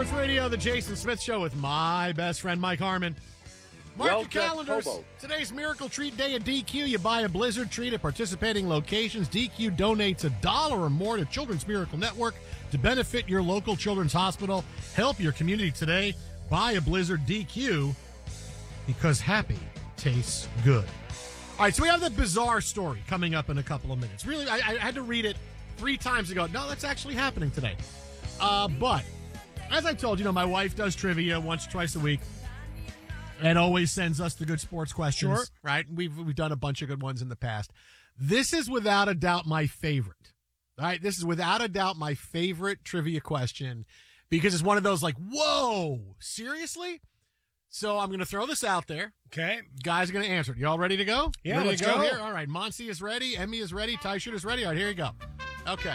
Sports Radio, the Jason Smith Show with my best friend, Mike Harmon. Mark your calendars. Today's Miracle Treat Day at DQ. You buy a Blizzard treat at participating locations. DQ donates $1 or more to Children's Miracle Network to benefit your local children's hospital. Help your community today. Buy a Blizzard DQ because happy tastes good. All right, so we have the bizarre story coming up in a couple of minutes. Really, I had to read it 3 times ago. No, that's actually happening today. But as I told you, my wife does trivia once or twice a week. And always sends us the good sports questions, sure. Right? We've done a bunch of good ones in the past. This is without a doubt my favorite. All right, this is without a doubt my favorite trivia question because it's one of those like, whoa, seriously? So I'm going to throw this out there. Okay. Guys are going to answer it. You all ready to go? Yeah, ready let's to go go. here? All right, Monsi is ready. Emmy is ready. Tyshirt is ready. All right, here you go. Okay.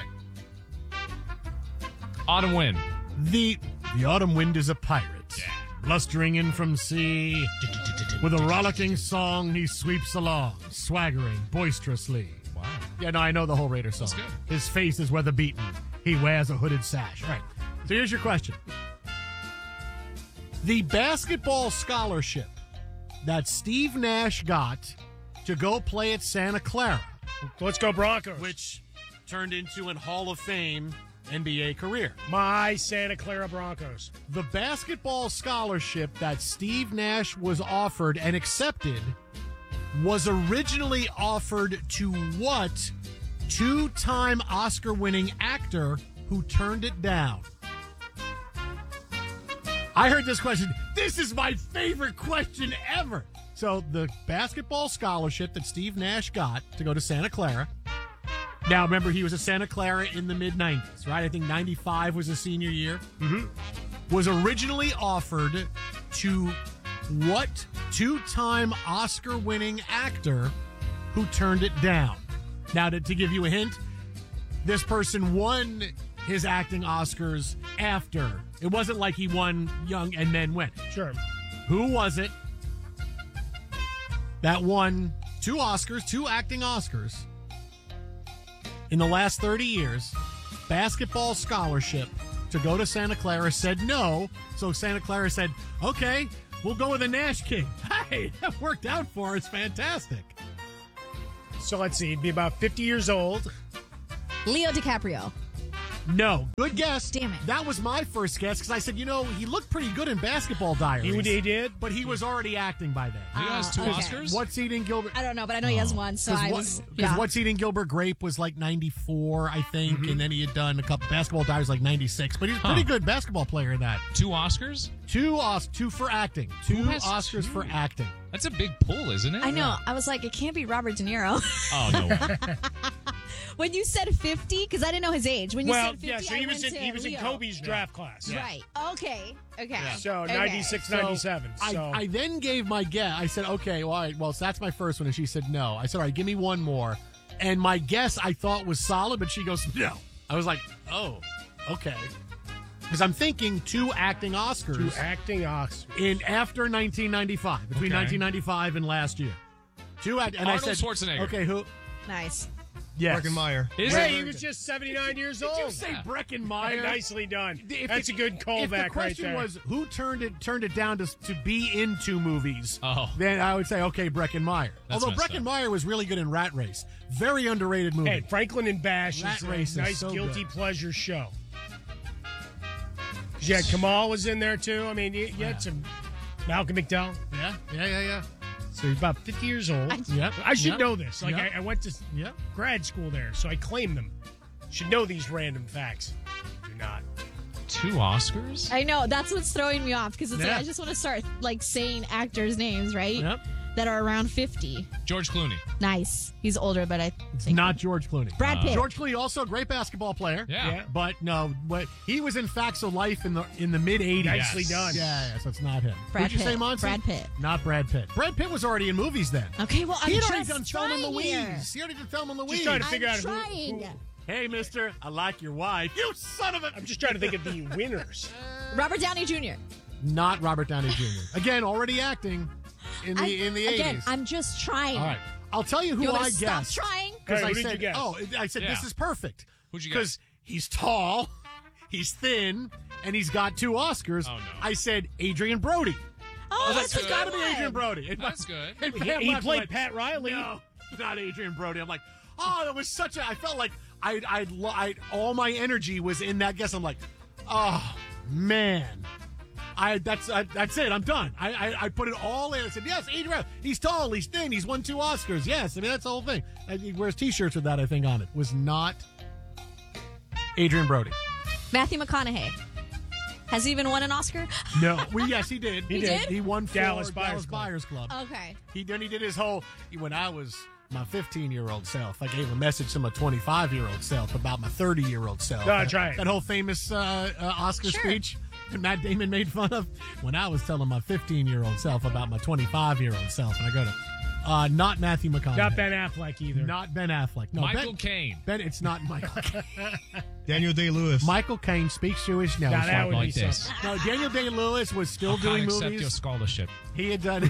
Autumn wind. The autumn wind is a pirate. Yeah. Blustering in from sea, with a rollicking song he sweeps along, swaggering boisterously. Wow. Yeah, no, I know the whole Raider song. That's good. His face is weather beaten. He wears a hooded sash. All right. So here's your question. The basketball scholarship that Steve Nash got to go play at Santa Clara, Let's go Broncos. which turned into an Hall of Fame NBA career. My Santa Clara Broncos. The basketball scholarship that Steve Nash was offered and accepted was originally offered to what 2-time Oscar-winning actor who turned it down? I heard this question. This is my favorite question ever. So the basketball scholarship that Steve Nash got to go to Santa Clara. Now, remember, he was at Santa Clara in the mid-'90s, right? I think 95 was his senior year. Mm-hmm. Was originally offered to what 2-time Oscar-winning actor who turned it down? Now, to give you a hint, this person won his acting Oscars after. It wasn't like he won Young and Men Went. Sure. Who was it that won 2 Oscars, 2 acting Oscars, in the last 30 years, basketball scholarship to go to Santa Clara, said no. So Santa Clara said, okay, we'll go with the Nash King. Hey, that worked out for us. Fantastic. So let's see. He'd be about 50 years old. Leo DiCaprio. No. Good guess. Damn it. That was my first guess because I said, he looked pretty good in Basketball Diaries. He did? But he was already acting by then. He has 2 okay. Oscars? What's Eating Gilbert? I don't know, but I know he has one, so I was... Because What's Eating Gilbert Grape was like 94, I think, and then he had done a couple Basketball Diaries like 96. But he's a pretty good basketball player in that. 2 Oscars? 2 for acting. 2 Who has Oscars 2? for acting. That's a big pull, isn't it? I know. I was like, it can't be Robert De Niro. Oh, no way. When you said 50, because I didn't know his age. When you said 50, yeah, so I he was went in to he was in Leo. Kobe's draft class. Right. Okay. So Okay. 96, 97. So I then gave my guess. I said, okay, well, all right, well, so that's my first one. And she said, no. I said, all right, give me one more. And my guess I thought was solid, but she goes, no. I was like, oh, okay. Because I'm thinking 2 acting Oscars. 2 acting Oscars. In after 1995, between 1995 and last year. 2 and Arnold I said, Schwarzenegger. Okay, who? Nice. Yes. Breckenmeyer. Is Hey, it? he was just 79 years old. Did you say Breckenmeyer? Nicely done. If That's a good If callback the right question there. was who turned it down to be in 2 movies, then I would say, okay, Breckenmeyer. That's Although messed Breckenmeyer was really good in Rat Race. Very underrated movie. Hey, Franklin and Bash Rat is Race is a nice so guilty good. pleasure show. Yeah, Kamal was in there too. I mean, you had some Malcolm McDowell. Yeah. So he's about 50 years old. Yep. I should Yep. know this. Like Yep. I went to Yep. grad school there, so I claim them. Should know these random facts. Do not. 2 Oscars? I know. That's what's throwing me off, because it's Yeah. like I just want to start like saying actors' names, right? Yep. That are around 50. George Clooney. Nice. He's older, but I It's think... not George Clooney. Brad Pitt. George Clooney, also a great basketball player. Yeah. But no, he was in Facts of Life in the mid 80s. Nicely done. Yeah, so it's not him. Brad Who'd you say, Pitt. Monty? Brad Pitt. Not Brad Pitt. Brad Pitt was already in movies then. Okay, well, I'm He had just already done Thelma and trying Louise. here. He already did Thelma and Louise. Just trying to figure I'm out trying. who. Hey, mister, I like your wife. You son of a... I'm just trying to think of the winners. Robert Downey Jr. Not Robert Downey Jr. Again, already acting in the 80s. Again, I'm just trying. All right. I'll tell you who You want I to stop guessed. trying? Because All right, I who did said, you guess? I said Yeah. this is perfect. Who'd you Because he's tall, he's thin, and he's got 2 Oscars. Oh, no. I said Adrian Brody. Oh, I was like, that's it's a got to good be Adrian one. Brody. And That's good. and He Pam laughed, played like, Pat Riley. No, not Adrian Brody. I'm like, oh, that was such a. I felt like I all my energy was in that guess. I'm like, oh man, that's it. I'm done. I put it all in. I said, yes, Adrian Brody. He's tall. He's thin. He's won 2 Oscars. Yes, I mean that's the whole thing. He wears T-shirts with that. I think on it was not Adrian Brody. Matthew McConaughey. Has he even won an Oscar? No. Well, yes, he did. He did? He won for Dallas Dallas Buyers Buyers Club. Okay. He did his whole. When I was my 15-year-old self, I gave a message to my 25-year-old self about my 30-year-old self. No, that's right. That whole famous Oscar Sure. speech that Matt Damon made fun of. When I was telling my 15-year-old self about my 25-year-old self, and I go to not Matthew McConaughey, Not Ben Affleck either. not Ben Affleck, no, Michael Caine. Ben, it's not Michael Caine. Daniel Day-Lewis. Michael Caine speaks Jewish now. Now, that would be Like this. something. No, Daniel Day-Lewis was still I doing can't accept movies. your scholarship. He had done.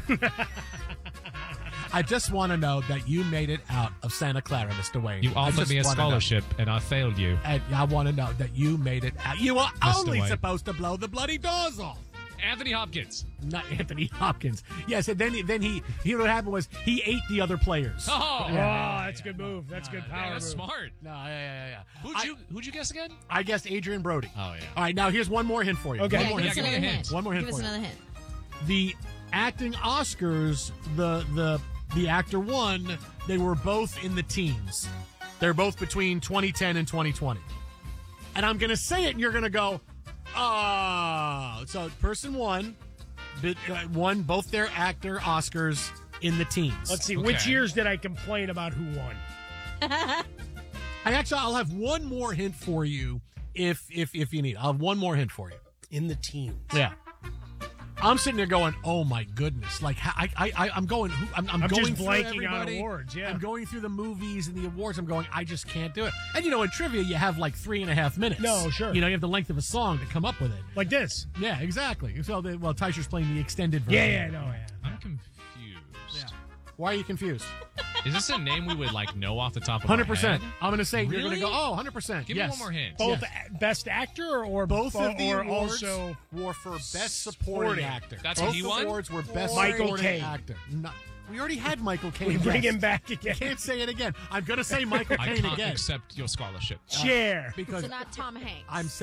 I just want to know that you made it out of Santa Clara, Mr. Wayne. You I offered just me a wanna know. scholarship, and I failed you. And I want to know that you made it out. You were Mr. only Wayne. supposed to blow the bloody doors off. Anthony Hopkins. Not Anthony Hopkins. Yes, and then he what happened was he ate the other players. Oh, Oh, that's a good move. That's a good power man, that's move. smart. No, yeah. Who'd you guess again? I guessed Adrian Brody. Oh, yeah. All right, now here's one more hint for you. Okay. One Yeah, more give us hint. give me another a hint. hint. One more hint Give us for you. another hint. The acting Oscars, the actor won. They were both in the teens. They're both between 2010 and 2020. And I'm going to say it, and you're going to go, oh. So person won both their actor Oscars in the teens. Let's see. Okay. Which years did I complain about who won? I'll have one more hint for you if you need. I'll have one more hint for you. In the teens. Yeah. I'm sitting there going, "Oh my goodness!" Like I'm going. I'm I'm going just through blanking on everybody. awards, yeah. I'm going through the movies and the awards. I'm going. I just can't do it. And in trivia, you have like 3.5 minutes. No, sure. You have the length of a song to come up with it. Like this. Yeah, exactly. So, Tysher's playing the extended version. Yeah. I'm confused. Why are you confused? Is this a name we would know off the top of our 100%. head? I'm going to say you're going to Really? go. Oh, 100%. Give yes. me one more hint. Both Yes. Best Actor or Both of the or awards also were for best supporting Supporting. actor. That's Both what he won? awards were best Michael supporting Caine. actor. We already had Michael Caine. we bring yes. him back again. Can't say it again. I'm going to say Michael I Caine can't again accept your scholarship. Chair. because So not Tom Hanks. I'm